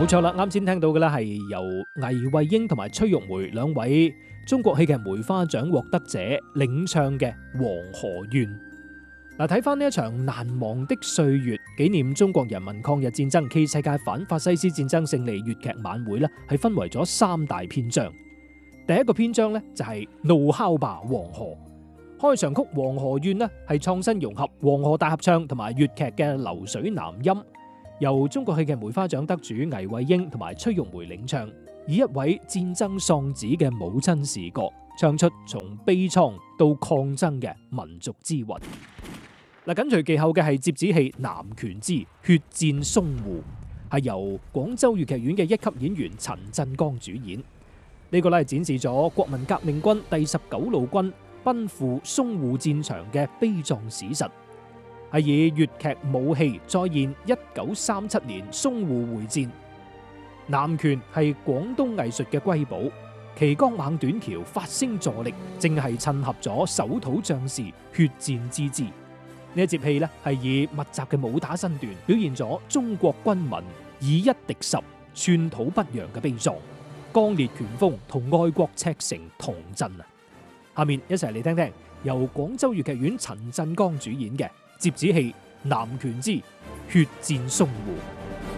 冇錯啦，啱先聽到嘅咧係由倪慧英同埋崔玉梅兩位中國戲劇梅花獎獲得者領唱嘅《黃河怨》。嗱，睇翻呢一場難忘的歲月，紀念中國人民抗日戰爭暨世界反法西斯戰爭勝利粵劇晚會咧，係分為咗三大篇章。第一個篇章咧就係怒哮吧黃河，開場曲《黃河怨》呢係創新融合黃河大合唱同埋粵劇嘅流水南音。由中國戲劇梅花獎得主倪慧英同埋崔玉梅領唱，以一位戰爭喪子嘅母親視角，唱出從悲愴到抗爭嘅民族之魂。嗱，緊隨其後嘅係折子戲《南拳之血戰淞滬》，係由廣州粵劇院嘅一級演員陳振剛主演。呢個咧係展示咗國民革命軍第19路軍奔赴淞滬戰場嘅悲壯史實。係以粵劇武戲再現1937年淞滬會戰。南拳係廣東藝術嘅瑰寶，旗桿猛短橋發聲助力，正係襯合咗守土將士血戰之姿。呢一節戲呢係以密集嘅武打身段，表現咗中國軍民以一敵十、寸土不讓嘅悲壯，剛烈拳風同愛國赤誠同振啊！下面一齊嚟聽聽由廣州粵劇院陳振剛主演嘅折子戲《南拳之血戰淞滬》。